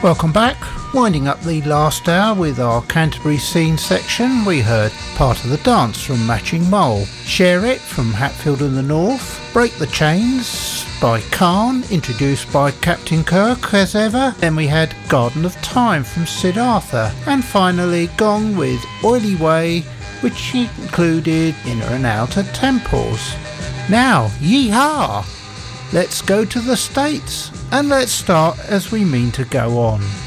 Welcome back. Winding up the last hour with our Canterbury Scene section, we heard Part of the Dance from Matching Mole, Share It from Hatfield and the North, Break the Chains by Khan, introduced by Captain Kirk as ever. Then we had Garden of Time from Sid Arthur, and finally Gong with Oily Way, which included Inner and Outer Temples. Now, yee-haw! Let's go to the States, and let's start as we mean to go on.